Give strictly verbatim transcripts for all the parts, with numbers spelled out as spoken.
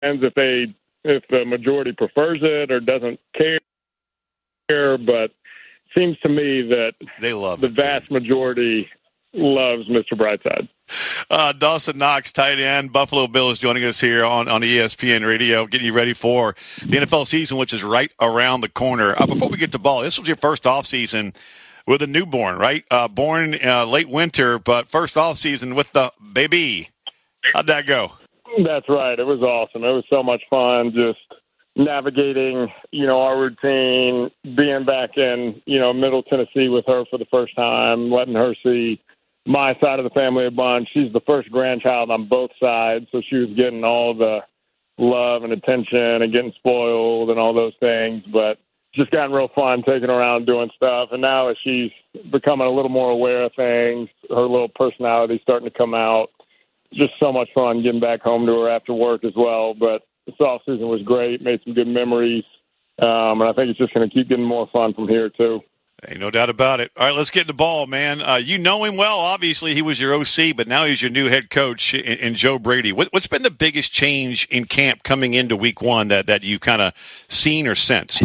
if they if the majority prefers it or doesn't care, but it seems to me that they love the it, vast man. majority loves Mister Brightside. Uh, Dawson Knox, tight end, Buffalo Bills, joining us here on, on E S P N Radio, getting you ready for the N F L season, which is right around the corner. Uh, before we get to ball, this was your first offseason with a newborn, right? Uh, born uh, late winter, but first offseason with the baby. How'd that go? That's right. It was awesome. It was so much fun just navigating, you know, our routine, being back in, you know, Middle Tennessee with her for the first time, letting her see my side of the family a bunch. She's the first grandchild on both sides, so she was getting all the love and attention and getting spoiled and all those things. But just gotten real fun taking her around doing stuff. And now as she's becoming a little more aware of things, her little personality starting to come out. Just so much fun getting back home to her after work as well. But this off season was great, made some good memories, um, and I think it's just going to keep getting more fun from here too. Ain't no doubt about it. All right, let's get the ball, man. Uh, you know him well. Obviously, he was your O C, but now he's your new head coach in, in Joe Brady. What, what's been the biggest change in camp coming into week one that, that you kind of seen or sensed?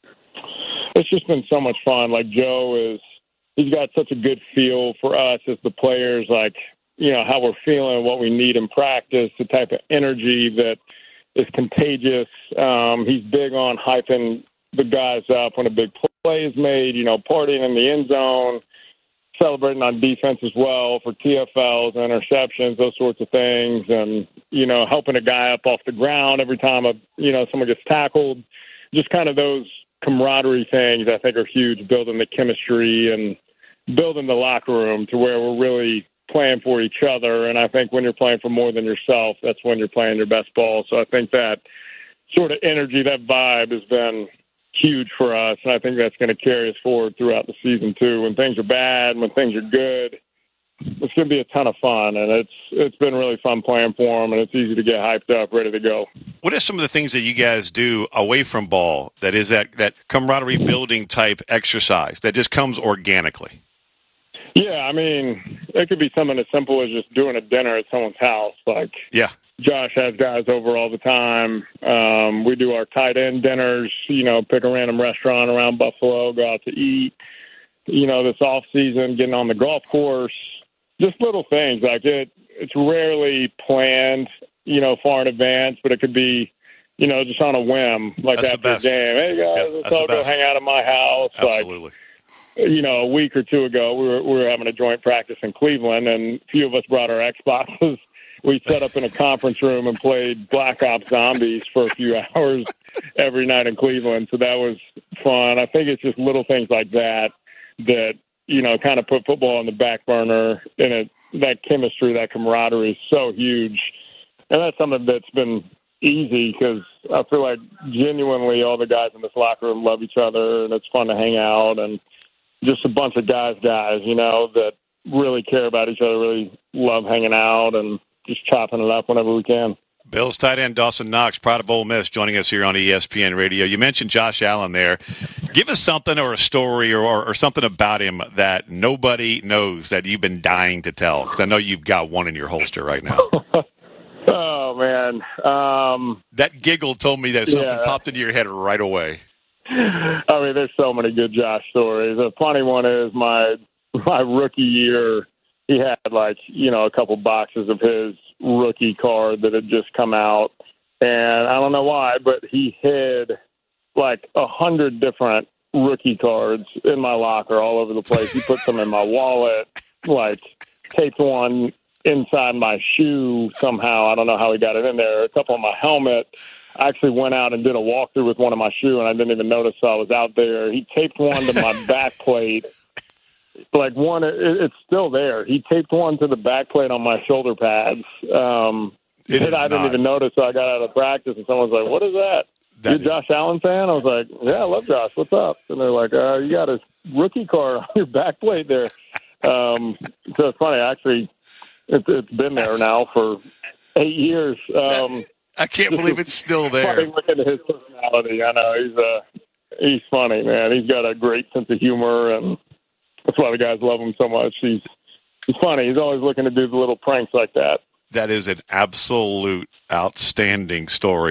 It's just been so much fun. Like, Joe is – he's got such a good feel for us as the players, like, you know, how we're feeling, what we need in practice, the type of energy that is contagious. Um, he's big on hyping the guys up when a big play is made, you know, partying in the end zone, celebrating on defense as well for T F Ls, interceptions, those sorts of things, and, you know, helping a guy up off the ground every time, a, you know, someone gets tackled. Just kind of those camaraderie things I think are huge, building the chemistry and building the locker room to where we're really playing for each other. And I think when you're playing for more than yourself, that's when you're playing your best ball. So I think that sort of energy, that vibe has been huge for us, and I think that's going to carry us forward throughout the season too. When things are bad, when things are good, it's going to be a ton of fun, and it's it's been really fun playing for them, and it's easy to get hyped up, ready to go. What are some of the things that you guys do away from ball that is that, that camaraderie building type exercise that just comes organically? Yeah, I mean, it could be something as simple as just doing a dinner at someone's house. Like, yeah. Josh has guys over all the time. Um, we do our tight end dinners, you know, pick a random restaurant around Buffalo, go out to eat. You know, this off season, getting on the golf course, just little things like it. It's rarely planned, you know, far in advance, but it could be, you know, just on a whim, like that's after a game. Hey guys, yeah, let's all go hang out at my house. Absolutely. Like, you know, a week or two ago, we were we were having a joint practice in Cleveland, and a few of us brought our Xboxes. We set up in a conference room and played Black Ops Zombies for a few hours every night in Cleveland. So that was fun. I think it's just little things like that that, you know, kind of put football on the back burner. And it, that chemistry, that camaraderie is so huge. And that's something that's been easy because I feel like genuinely all the guys in this locker room love each other, and it's fun to hang out, and just a bunch of guys, guys, you know, that really care about each other, really love hanging out and just chopping it up whenever we can. Bills tight end Dawson Knox, proud of Ole Miss, joining us here on E S P N Radio. You mentioned Josh Allen there. Give us something or a story or, or, or something about him that nobody knows that you've been dying to tell, because I know you've got one in your holster right now. Oh, man. Um, that giggle told me that something yeah. popped into your head right away. I mean, there's so many good Josh stories. The funny one is my my rookie year, he had, like, you know, a couple boxes of his rookie card that had just come out. And I don't know why, but he hid, like, a hundred different rookie cards in my locker all over the place. He put some in my wallet, like, taped one inside my shoe somehow. I don't know how he got it in there. A couple on my helmet. I actually went out and did a walkthrough with one of my shoe, and I didn't even notice I was out there. He taped one to my back plate. Like one, it, it's still there. He taped one to the back plate on my shoulder pads. Um, it and I didn't not. even notice, so I got out of practice, and someone was like, "What is that? that you a is... Josh Allen fan?" I was like, "Yeah, I love Josh. What's up?" And they're like, uh, "You got his rookie card on your back plate there." Um, so it's funny. Actually, it, it's been there That's... now for eight years. Um, I can't believe it's still there. Funny looking at his personality. I know he's uh, he's funny, man. He's got a great sense of humor, and that's why the guys love him so much. He's he's funny. He's always looking to do the little pranks like that. That is an absolute outstanding story.